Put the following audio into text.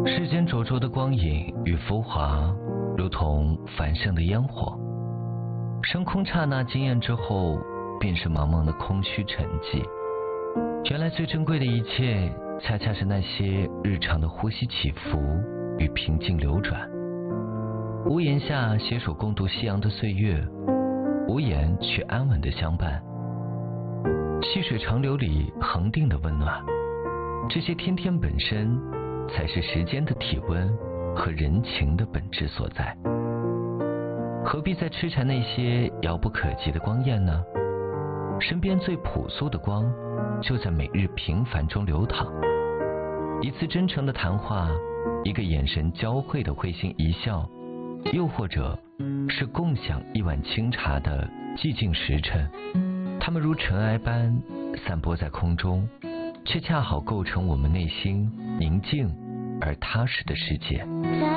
世间灼灼的光影与浮华，如同繁盛的烟火。升空刹那惊艳之后，便是茫茫的空虚沉寂。原来最珍贵的一切，恰恰是那些日常的呼吸起伏与平静流转。屋檐下携手共度夕阳的岁月，无言却安稳的相伴。细水长流里恒定的温暖，这些天天本身才是时间的体温和人情的本质所在。何必再痴缠那些遥不可及的光焰呢？身边最朴素的光，就在每日平凡中流淌。一次真诚的谈话，一个眼神交汇的会心一笑，又或者是共享一碗清茶的寂静时辰，它们如尘埃般散播在空中，却恰好构成我们内心宁静而踏实的世界。